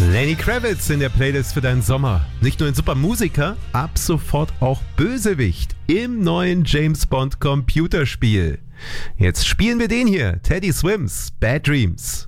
Lenny Kravitz in der Playlist für deinen Sommer. Nicht nur ein super Musiker, ab sofort auch Bösewicht im neuen James Bond Computerspiel. Jetzt spielen wir den hier, Teddy Swims, Bad Dreams.